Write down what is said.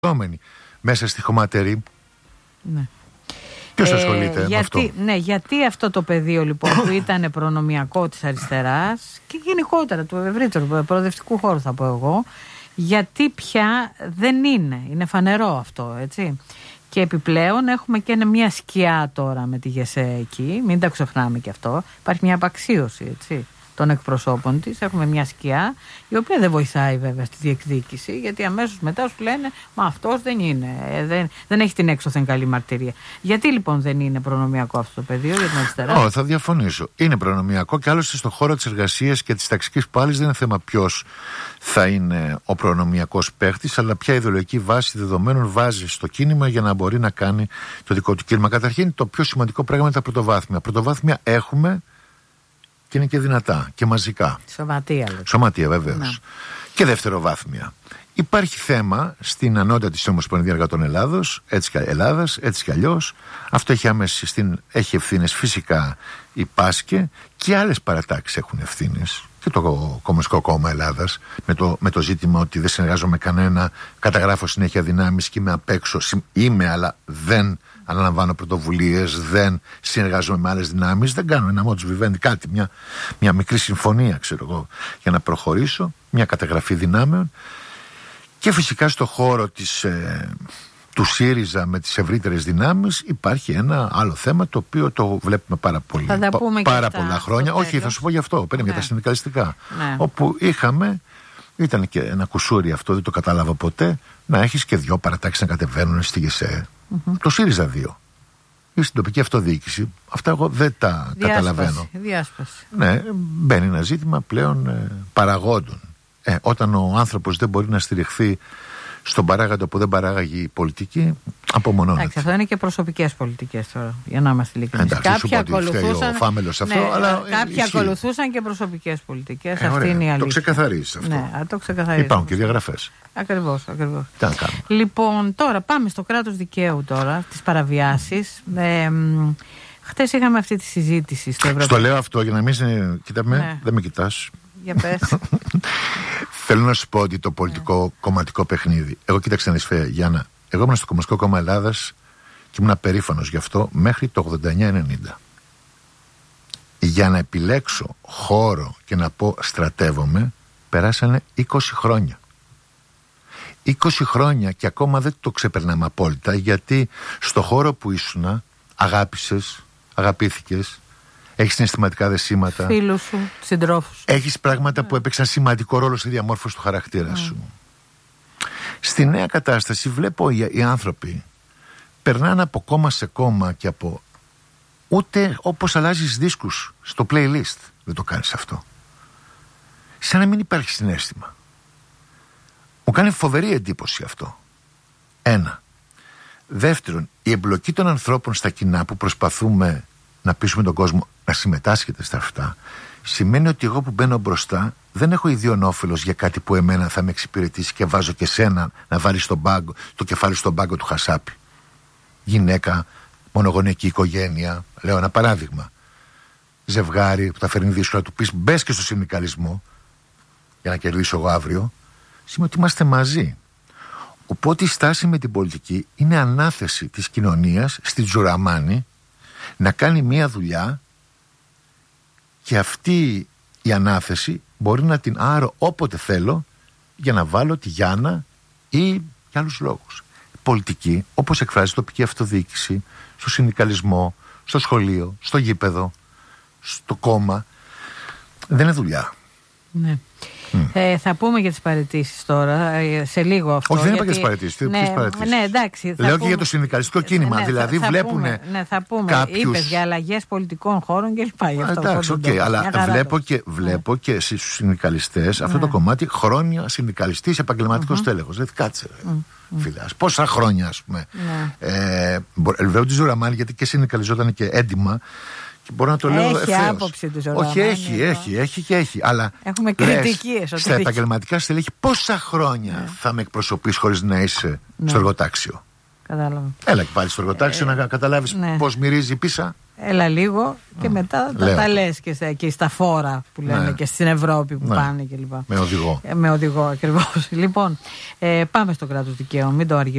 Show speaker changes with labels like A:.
A: μέσα στη χωματερή.
B: Ναι.
A: Ποιος ασχολείται με αυτό?
B: Ναι, γιατί αυτό το πεδίο λοιπόν που ήταν προνομιακό της αριστεράς και γενικότερα του ευρύτερου προοδευτικού χώρου, θα πω εγώ, γιατί πια δεν είναι φανερό αυτό, έτσι. Και επιπλέον έχουμε και μια σκιά τώρα με τη ΓΕΣΕ εκεί, μην τα ξεχνάμε και αυτό. Υπάρχει μια απαξίωση, έτσι, των εκπροσώπων της. Έχουμε μια σκιά η οποία δεν βοηθάει βέβαια στη διεκδίκηση, γιατί αμέσως μετά σου λένε μα αυτός δεν είναι, δεν έχει την έξωθεν καλή μαρτυρία. Γιατί λοιπόν δεν είναι προνομιακό αυτό το πεδίο για την αριστερά?
A: Θα διαφωνήσω. Είναι προνομιακό και άλλωστε στον χώρο της εργασίας και της ταξικής πάλης δεν είναι θέμα ποιος θα είναι ο προνομιακός παίχτης, αλλά ποια ιδεολογική βάση δεδομένων βάζει στο κίνημα για να μπορεί να κάνει το δικό του κίνημα. Καταρχήν, το πιο σημαντικό πράγμα είναι τα πρωτοβάθμια. Πρωτοβάθμια έχουμε και είναι και δυνατά και μαζικά. Σωματεία βεβαίως. Ναι. Και δευτεροβάθμια. Υπάρχει θέμα στην ανώτατη Ομοσπονδία Εργατών Ελλάδος, έτσι κι αλλιώς. Αυτό έχει ευθύνες φυσικά η ΠΑΣΚΕ και άλλες παρατάξεις έχουν ευθύνες. Και το Κομμουνιστικό Κόμμα Ελλάδας με το ζήτημα ότι δεν συνεργάζομαι με κανένα, καταγράφω συνέχεια δυνάμεις και είμαι απ' έξω. Είμαι, αλλά δεν αναλαμβάνω πρωτοβουλίες, δεν συνεργάζομαι με άλλες δυνάμεις, δεν κάνω ένα modus vivendi, κάτι, μια μικρή συμφωνία, ξέρω εγώ, για να προχωρήσω, μια καταγραφή δυνάμεων. Και φυσικά στο χώρο του ΣΥΡΙΖΑ με τις ευρύτερες δυνάμεις υπάρχει ένα άλλο θέμα το οποίο το βλέπουμε πάρα πολλά χρόνια. Όχι, θα σου πω γι' αυτό, παίρνει για τα συνδικαλιστικά. Ναι. Όπου ήταν και ένα κουσούρι αυτό, δεν το κατάλαβα ποτέ, να έχεις και δυο παρατάξεις να κατεβαίνουν στη ΓΕΣΕ. Το ΣΥΡΙΖΑ 2. Ή στην τοπική αυτοδιοίκηση. Αυτά εγώ δεν τα καταλαβαίνω.
B: Διάσπαση.
A: Ναι, μπαίνει ένα ζήτημα πλέον παραγόντων. Όταν ο άνθρωπος δεν μπορεί να στηριχθεί στον παράγοντα που δεν παράγαγε η πολιτική, απομονώνεται. Εντάξει,
B: αυτό είναι και προσωπικές πολιτικές τώρα, για να είμαστε ειλικρινείς. Κάποιοι ακολουθούσαν και προσωπικές πολιτικές. Αυτή είναι η αλήθεια.
A: Το ξεκαθαρίζεις αυτό.
B: Ναι, το ξεκαθαρίζεις.
A: Υπάρχουν και διαγραφές.
B: Ακριβώς. Λοιπόν, τώρα πάμε στο κράτος δικαίου τώρα, τις παραβιάσεις. Χτες είχαμε αυτή τη συζήτηση στο Ευρωπαϊκό.
A: Στο λέω αυτό για να μην δεν με κοιτάς.
B: Για πες.
A: Θέλω να σου πω ότι το πολιτικό κομματικό παιχνίδι. Εγώ κοίταξε να δεις, Γιάννα. Εγώ ήμουν στο Κομμουνιστικό Κόμμα Ελλάδας και ήμουν περήφανος γι' αυτό μέχρι το 89-90. Για να επιλέξω χώρο και να πω στρατεύομαι, περάσανε 20 χρόνια. 20 χρόνια και ακόμα δεν το ξεπερνάμε απόλυτα, γιατί στο χώρο που ήσουνα αγαπήθηκες. Έχεις συναισθηματικά δεσίματα.
B: Φίλους σου, συντρόφους.
A: Έχεις πράγματα που έπαιξαν σημαντικό ρόλο στη διαμόρφωση του χαρακτήρα σου. Στη νέα κατάσταση βλέπω οι άνθρωποι περνάνε από κόμμα σε κόμμα και από... Ούτε όπως αλλάζεις δίσκους στο playlist δεν το κάνεις αυτό. Σαν να μην υπάρχει συναίσθημα. Μου κάνει φοβερή εντύπωση αυτό. Ένα. Δεύτερον, η εμπλοκή των ανθρώπων στα κοινά που προσπαθούμε να πείσουμε τον κόσμο να συμμετάσχετε στα αυτά, σημαίνει ότι εγώ που μπαίνω μπροστά δεν έχω ιδιόν όφελος για κάτι που εμένα θα με εξυπηρετήσει και βάζω και σένα να βάλεις το κεφάλι στον πάγκο του χασάπι. Γυναίκα, μονογονεϊκή οικογένεια, λέω ένα παράδειγμα. Ζευγάρι που θα φέρνει δύσκολα, του πεις μπες και στο συνδικαλισμό για να κερδίσω εγώ αύριο, σημαίνει ότι είμαστε μαζί. Οπότε η στάση με την πολιτική είναι ανάθεση της κοινωνίας στη Τζουραμάνη να κάνει μία δουλειά και αυτή η ανάθεση μπορεί να την άρω όποτε θέλω για να βάλω τη Γιάννα ή για άλλους λόγους. Η πολιτική, όπως εκφράζει τοπική αυτοδιοίκηση, στο συνδικαλισμό, στο σχολείο, στο γήπεδο, στο κόμμα, δεν είναι δουλειά.
B: Ναι. Θα πούμε για τις παραιτήσεις τώρα, σε λίγο αυτό.
A: Όχι, δεν είπα για τις παραιτήσεις.
B: Ναι, εντάξει.
A: Λέω και για το συνδικαλιστικό κίνημα. Δηλαδή βλέπουν.
B: Θα πούμε.
A: Κάποιους...
B: Είπες για αλλαγές πολιτικών χώρων κλπ.
A: Εντάξει, αλλά βλέπω και στους συνδικαλιστές αυτό το κομμάτι χρόνια συνδικαλιστής επαγγελματικός τέλεχος. Δηλαδή κάτσε. Φίλε, πόσα χρόνια, ας πούμε. Βέβαια τη Ζουραμάνη, γιατί και συνδικαλιζόταν και έντιμα. Μπορώ να το λέω ευθέως.
B: Έχει άποψη του Ζουραμάνη.
A: Όχι, έχει. Αλλά
B: έχουμε κριτική
A: στα επαγγελματικά στελέχη πόσα χρόνια θα με εκπροσωπείς χωρίς να είσαι στο εργοτάξιο.
B: Κατάλαβα.
A: Έλα και πάλι στο εργοτάξιο να καταλάβεις πώς μυρίζει η πίσα.
B: Έλα λίγο και μετά τα λες και στα φόρα που λένε και στην Ευρώπη που πάνε κλπ.
A: Με οδηγό.
B: Με οδηγό ακριβώς. Λοιπόν, πάμε στο κράτος δικαίου, μην το αργήσουμε.